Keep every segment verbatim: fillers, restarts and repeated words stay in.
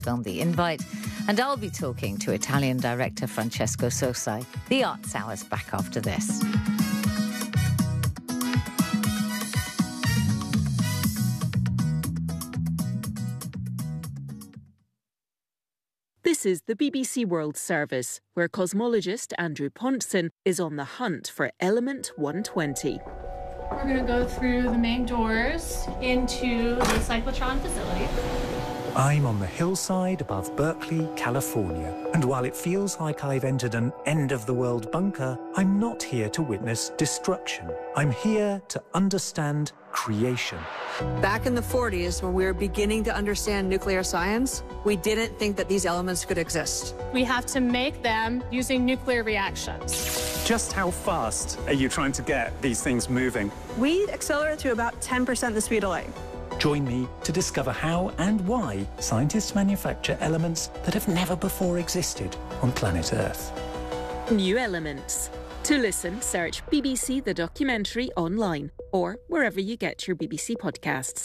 film The Invite, and I'll be talking to Italian director Francesco Sosai. The Arts Hour's back after this. This is the B B C World Service, where cosmologist Andrew Pontzen is on the hunt for Element one twenty. We're going to go through the main doors into the cyclotron facility. I'm on the hillside above Berkeley, California. And while it feels like I've entered an end-of-the-world bunker, I'm not here to witness destruction. I'm here to understand creation. Back in the forties, when we were beginning to understand nuclear science, we didn't think that these elements could exist. We have to make them using nuclear reactions. Just how fast are you trying to get these things moving? We accelerate to about ten percent the speed of light. Join me to discover how and why scientists manufacture elements that have never before existed on planet Earth. New Elements. To listen, search B B C The Documentary online or wherever you get your B B C podcasts.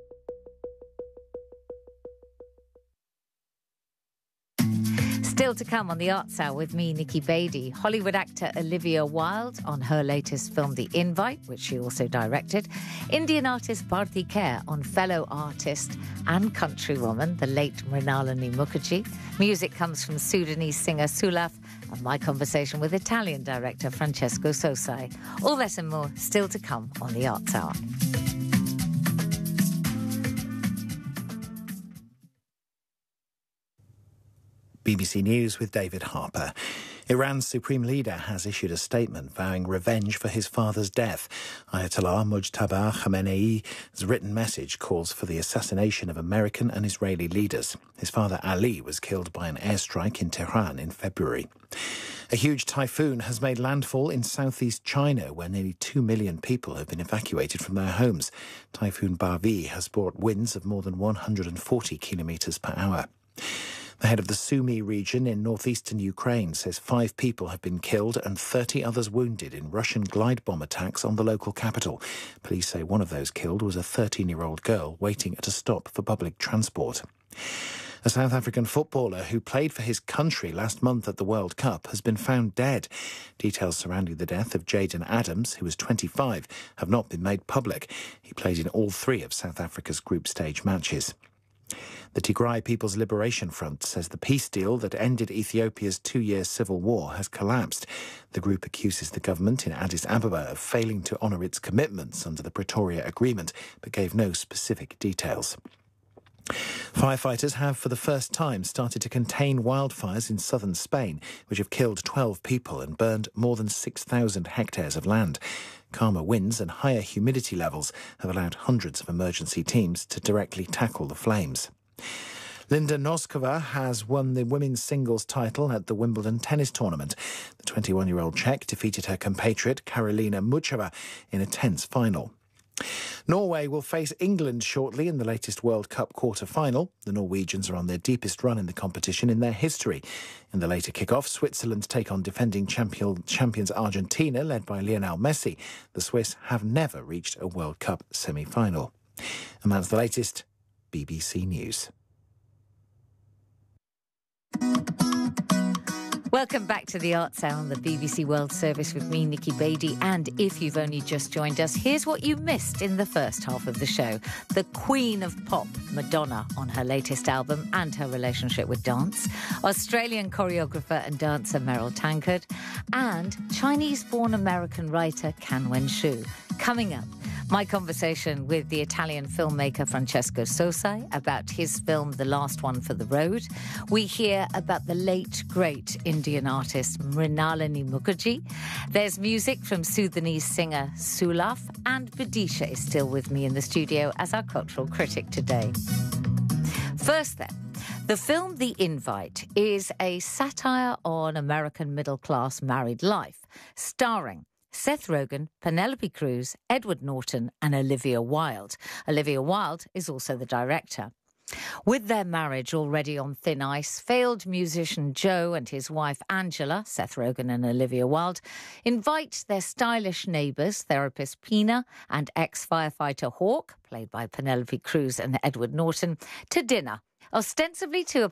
Still to come on the Arts Hour with me, Nikki Beattie. Hollywood actor Olivia Wilde on her latest film, The Invite, which she also directed. Indian artist Bharti Kher on fellow artist and countrywoman, the late Mrinalini Mukherjee. Music comes from Sudanese singer Sulaf, and my conversation with Italian director Francesco Sosai. All that and more still to come on the Arts Hour. B B C News with David Harper. Iran's supreme leader has issued a statement vowing revenge for his father's death. Ayatollah Mujtaba Khamenei's written message calls for the assassination of American and Israeli leaders. His father Ali was killed by an airstrike in Tehran in February. A huge typhoon has made landfall in southeast China, where nearly two million people have been evacuated from their homes. Typhoon Bavi has brought winds of more than one hundred forty kilometres per hour. The head of the Sumy region in northeastern Ukraine says five people have been killed and thirty others wounded in Russian glide bomb attacks on the local capital. Police say one of those killed was a thirteen-year-old girl waiting at a stop for public transport. A South African footballer who played for his country last month at the World Cup has been found dead. Details surrounding the death of Jayden Adams, who was twenty-five, have not been made public. He played in all three of South Africa's group stage matches. The Tigray People's Liberation Front says the peace deal that ended Ethiopia's two-year civil war has collapsed. The group accuses the government in Addis Ababa of failing to honour its commitments under the Pretoria Agreement, but gave no specific details. Firefighters have for the first time started to contain wildfires in southern Spain, which have killed twelve people and burned more than six thousand hectares of land. Calmer winds and higher humidity levels have allowed hundreds of emergency teams to directly tackle the flames. Linda Noskova has won the women's singles title at the Wimbledon tennis tournament. The twenty-one-year-old Czech defeated her compatriot Karolina Muchova in a tense final. Norway will face England shortly in the latest World Cup quarter-final. The Norwegians are on their deepest run in the competition in their history. In the later kick-off, Switzerland take on defending champion, champions Argentina, led by Lionel Messi. The Swiss have never reached a World Cup semi-final. And that's the latest B B C News. Welcome back to the Arts Hour on the B B C World Service with me, Nikki Beattie. And if you've only just joined us, here's what you missed in the first half of the show. The Queen of Pop, Madonna, on her latest album and her relationship with dance. Australian choreographer and dancer Meryl Tankard. And Chinese-born American writer Kan Wen-shu. Coming up, my conversation with the Italian filmmaker Francesco Sosai about his film The Last One for the Road. We hear about the late, great Indian artist Mrinalini Mukherjee. There's music from Sudanese singer Sulaf, and Vidisha is still with me in the studio as our cultural critic today. First then, the film The Invite is a satire on American middle-class married life, starring Seth Rogen, Penelope Cruz, Edward Norton and Olivia Wilde. Olivia Wilde is also the director. With their marriage already on thin ice, failed musician Joe and his wife Angela, Seth Rogen and Olivia Wilde, invite their stylish neighbours, therapist Pina and ex-firefighter Hawk, played by Penelope Cruz and Edward Norton, to dinner. ostensibly to